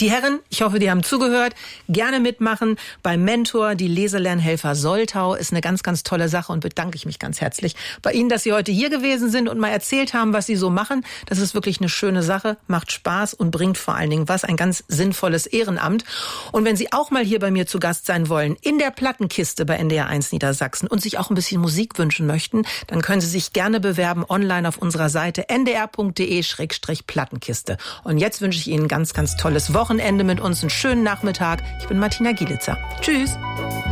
Die Herren, ich hoffe, die haben zugehört, gerne mitmachen beim Mentor. Die Leselernhelfer Soltau ist eine ganz, ganz tolle Sache und bedanke ich mich ganz herzlich bei Ihnen, dass Sie heute hier gewesen sind und mal erzählt haben, was Sie so machen. Das ist wirklich eine schöne Sache, macht Spaß und bringt vor allen Dingen was, ein ganz sinnvolles Ehrenamt. Und wenn Sie auch mal hier bei mir zu Gast sein wollen, in der Plattenkiste bei NDR 1 Niedersachsen und sich auch ein bisschen Musik wünschen möchten, dann können Sie sich gerne bewerben online auf unserer Seite ndr.de/Plattenkiste. Und jetzt wünsche ich Ihnen ein ganz, ganz tolles Wochenende mit uns, einen schönen Nachmittag. Ich bin Martina Gielitzer. Tschüss.